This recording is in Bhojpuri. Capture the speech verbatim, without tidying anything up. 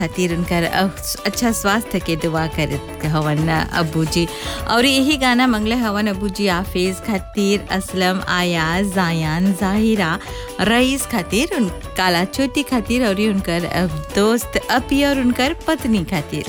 खातिर उनकर अ- अच्छा स्वास्थ्य के दुआ करत हवन अब्बू जी। और यही गाना मंगले हवन अब्बू जी आफिज खातिर, असलम, आयाज, जायान, जाहिरा, रईस खातिर, उन काला चोटी खातिर और उनकर अ, दोस्त अपी और उनकर पत्नी खातिर।